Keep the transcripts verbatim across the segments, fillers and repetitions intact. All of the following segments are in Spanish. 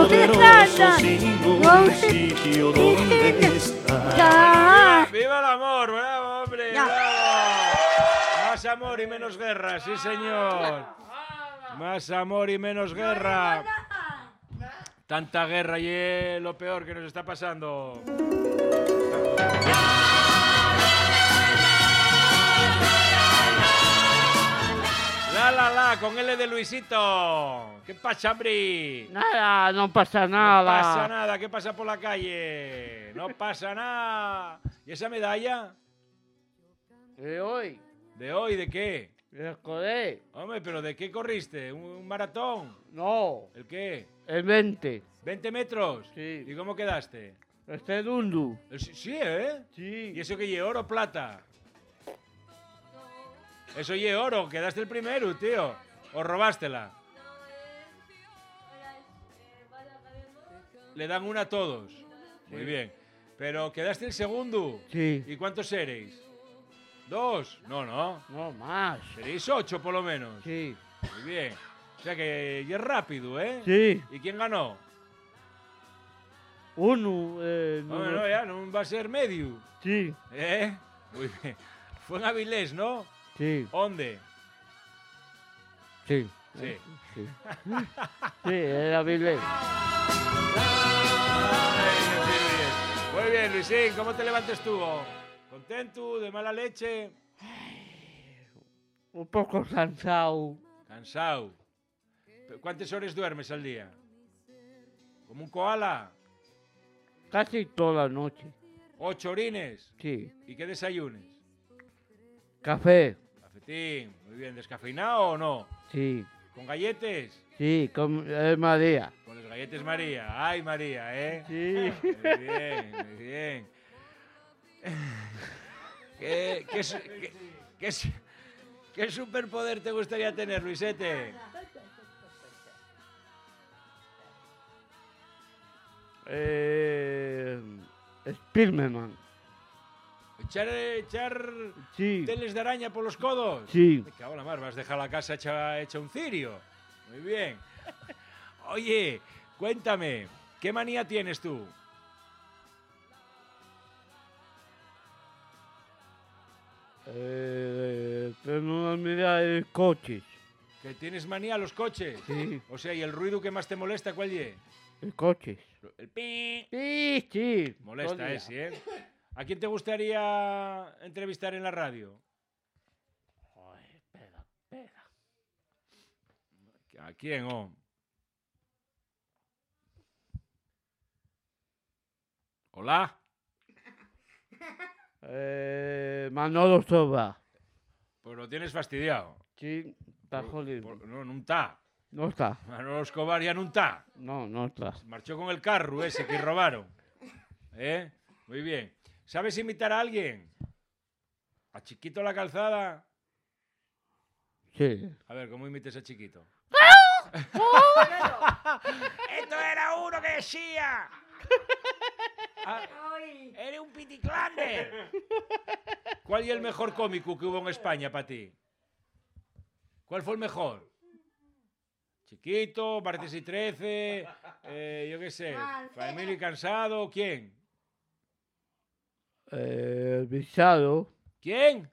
poderoso sin ningún sitio donde estar. ¡Viva el amor! ¡Bravo, hombre! Ya. ¡Bravo! Más amor y menos guerra, sí señor. Más amor y menos guerra. Tanta guerra y es lo peor que nos está pasando. La la la, con L de Luisito. ¿Qué pasa, hombre? Nada, no pasa nada. No pasa nada, ¿qué pasa por la calle? No pasa nada. ¿Y esa medalla? ¿De hoy? ¿De hoy? ¿De qué? ¿De correr? Hombre, ¿pero de qué corriste? ¿Un maratón? No. ¿El qué? El veinte. ¿veinte metros? Sí. ¿Y cómo quedaste? El segundo. El- Sí, ¿eh? Sí. ¿Y eso qué lle, oro o plata? Eso lle oro, quedaste el primero, tío. ¿O robástela? Le dan una a todos. Muy Sí. bien. Pero quedaste el segundo. Sí. ¿Y cuántos seréis? ¿Dos? No, no. No, más. Seréis ocho por lo menos. Sí. Muy bien. O sea que ya es rápido, ¿eh? Sí. ¿Y quién ganó? Uno. Eh, no, No, no, ya no va a ser medio. Sí. ¿Eh? Muy bien. Fue en Avilés, ¿no? Sí. ¿Dónde? Sí. Sí. Sí. Sí, era Bilbao. Muy bien, Luisín, ¿cómo te levantes tú? ¿Contento? ¿De mala leche? Un poco cansado. Cansado. ¿Cuántas horas duermes al día? ¿Como un koala? Casi toda la noche. ¿Ocho orines? Sí. ¿Y qué desayunes? Café. Cafetín. Muy bien. ¿Descafeinado o no? Sí. ¿Con galletes? Sí, con eh, María. Con los galletes María. Ay, María, ¿eh? Sí. Muy bien, muy bien. ¿Qué, qué, su- qué, qué su- qué superpoder te gustaría tener, Luisete? Eh, Spiderman. ¿Echar, echar Sí. teles de araña por los codos? Sí. Me cago en la mar, vas a dejar la casa hecha, hecha un cirio. Muy bien. Oye, cuéntame, ¿qué manía tienes tú? Eh, tengo una mirada de coches. ¿Que tienes manía a los coches? Sí. O sea, ¿y el ruido que más te molesta cuál es? El coches. El pi. Sí, sí. Molesta todo el ese, día. ¿eh? ¿A quién te gustaría entrevistar en la radio? Ay, espera, espera. ¿A quién, oh? ¿Hola? Eh, Manolo Soba. Pues lo tienes fastidiado. Sí, está jodido. Por- no, no está. No está. Manolo Escobar ya no está. No, no está. Marchó con el carro ese que robaron. ¿Eh? Muy bien. ¿Sabes imitar a alguien? ¿A Chiquito la Calzada? Sí. A ver, ¿cómo imites a Chiquito? ¡Esto era uno que decía! Ah, ¡eres un piticlander! ¿Cuál es el mejor cómico que hubo en España para ti? ¿Cuál fue el mejor? Chiquito, Martes y Trece, eh, yo qué sé, Familia y Cansado, ¿quién? Eh, el visado. ¿Quién?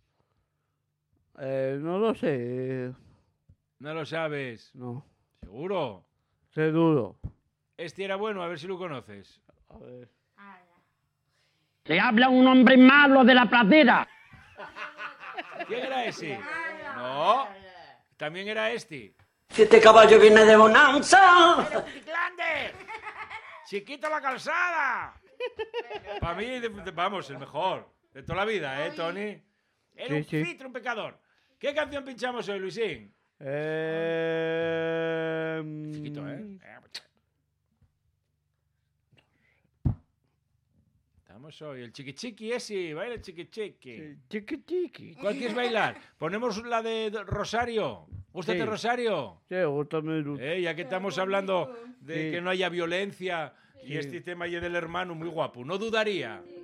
Eh, no lo sé. eh, No lo sabes. No. ¿Seguro? Seguro. Este era bueno, a ver si lo conoces. A ver. Le habla un hombre malo de la pradera. ¿Quién era ese? No. También era este. Si este caballo viene de bonanza. ¡Piticlander! ¡Chiquito la Calzada! Para mí, de- de- vamos, el mejor. De toda la vida, ¿eh, Tony? Era Sí, un sí. filtro, un pecador. ¿Qué canción pinchamos hoy, Luisín? Eh, Chiquito, ¿eh? mm, Estamos hoy. El chiqui chiqui ese, baila el chiqui chiqui. Chiqui chiqui. ¿Cuál quieres bailar? ¿Ponemos la de de Rosario? ¿Gústate Sí. Rosario? Sí, gústame mucho. Eh, ya que estamos hablando de Sí. que no haya violencia y Sí. este tema ya del hermano muy guapo. No dudaría.